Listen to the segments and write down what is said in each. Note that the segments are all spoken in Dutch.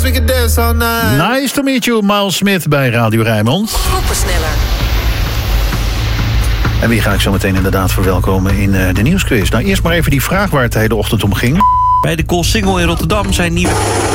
we can dance all night. Nice to meet you, Miles Smith bij Radio Rijnmond. Groepensneller. En wie ga ik zo meteen inderdaad verwelkomen in de nieuwsquiz? Nou, eerst maar even die vraag waar het de hele ochtend om ging. Bij de Koolsingel in Rotterdam zijn nieuwe...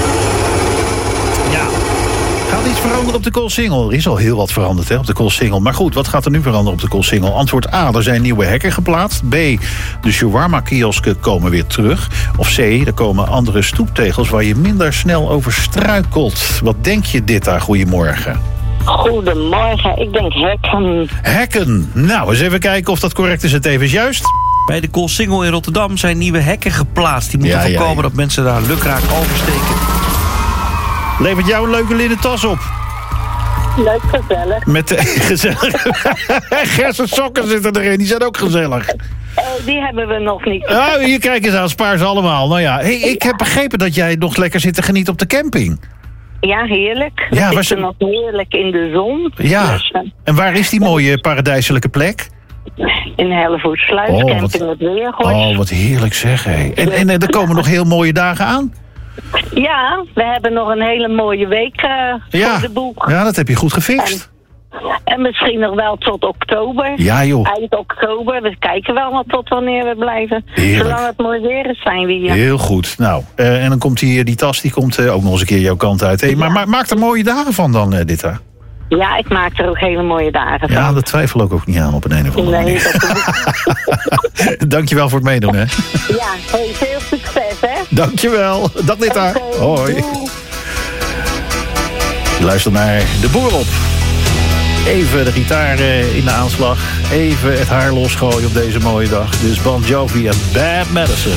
Ja. Gaat iets veranderen op de Koolsingel? Er is al heel wat veranderd op de Koolsingel. Maar goed, wat gaat er nu veranderen op de Koolsingel? Antwoord A, er zijn nieuwe hekken geplaatst. B, de shawarma-kiosken komen weer terug. Of C, er komen andere stoeptegels waar je minder snel over struikelt. Wat denk je, Ditta? Goedemorgen. Goedemorgen, ik denk hekken. Hekken. Nou, eens even kijken of dat correct is. Het even juist. Bij de Koolsingel in Rotterdam zijn nieuwe hekken geplaatst. Die moeten voorkomen dat mensen daar lukraak oversteken. Levert jou een leuke linnen tas op? Leuk, gezellig. Met gezellig. Gerse sokken zitten erin, die zijn ook gezellig. Die hebben we nog niet. Oh, hier, kijk eens aan, spaar ze allemaal. Nou ja, hey, ik heb begrepen dat jij nog lekker zit te genieten op de camping. Ja, heerlijk. Ja, we zitten nog heerlijk in de zon. Ja, Dus, en waar is die mooie paradijselijke plek? in Hellevoetsluis, camping het Weergos. Oh, wat heerlijk zeg, hé. En er komen nog heel mooie dagen aan? Ja, we hebben nog een hele mooie week voor de boeg. Ja, dat heb je goed gefixt. En misschien nog wel tot oktober. Ja, joh. Eind oktober. We kijken wel nog tot wanneer we blijven. Heerlijk. Zolang het mooi weer is, zijn we hier. Heel goed. Nou, en dan komt die tas die komt ook nog eens een keer jouw kant uit. Hey, maar maak er mooie dagen van dan, Ditta. Ja, ik maak er ook hele mooie dagen van. Ja, dat twijfel ik ook niet aan op een of andere manier. Dankjewel voor het meedoen, hè. Ja, hey, veel succes, hè. Dankjewel. Dag, Ditta. Okay, hoi. Je luistert naar De Boer op. Even de gitaar in de aanslag. Even het haar losgooien op deze mooie dag. Dus Bon Jovi en Bad Medicine.